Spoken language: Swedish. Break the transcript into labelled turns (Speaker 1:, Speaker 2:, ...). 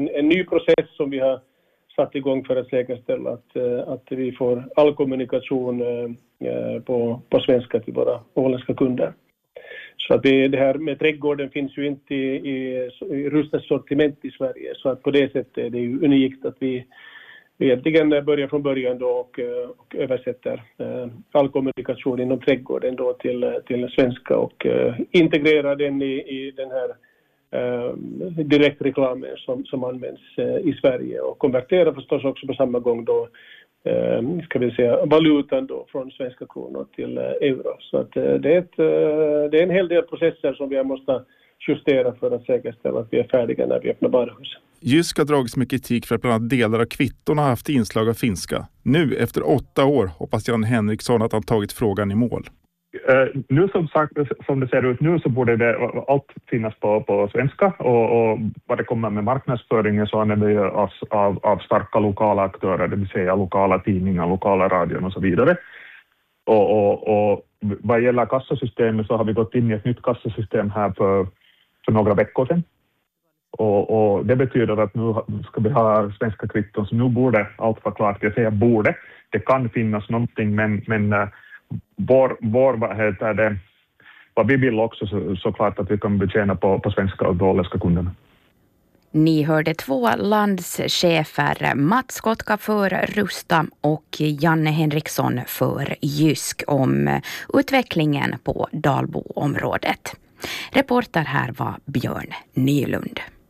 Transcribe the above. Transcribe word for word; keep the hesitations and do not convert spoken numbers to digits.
Speaker 1: en, en ny process som vi har satt igång för att säkerställa att, att vi får all kommunikation på, på svenska till våra åländska kunder. Så att det, det här med trädgården finns ju inte i, i, i rustat sortiment i Sverige. Så att på det sättet är det ju unikt att vi, vi egentligen börjar från början då och, och översätter all kommunikation inom trädgården då till, till svenska och integrerar den i, i den här Uh, direktreklamen som, som används uh, i Sverige och konverterar förstås också på samma gång då uh, ska vi säga valutan då från svenska kronor till uh, euro. Så att uh, det, är ett, uh, det är en hel del processer som vi måste justera för att säkerställa att vi är färdiga när vi öppnar varuhuset.
Speaker 2: Jysk har dragits med kritik för att bland annat delar av kvittorna har haft inslag av finska. Nu efter åtta år hoppas Jan Henriksson att han tagit frågan i mål.
Speaker 3: Uh, nu som sagt, som det ser ut nu så borde det allt finnas på, på svenska och, och vad det kommer med marknadsföringen så använder vi av, av, av starka lokala aktörer, det vill säga lokala tidningar, lokala radion och så vidare. Och, och, och vad gäller kassasystemet så har vi gått in i ett nytt kassasystem här för, för några veckor sedan. Och, och det betyder att nu ska vi ha svenska kvitton så nu borde allt vara klart. Jag säger borde, det kan finnas någonting men, men Vår, vår, vad heter det, vad vi vill också så, såklart att vi kan betjäna på, på svenska och åländska kunderna.
Speaker 4: Ni hörde två landschefer, Mats Kotka för Rusta och Janne Henriksson för Jysk om utvecklingen på Dalboområdet. Reporter här var Björn Nylund.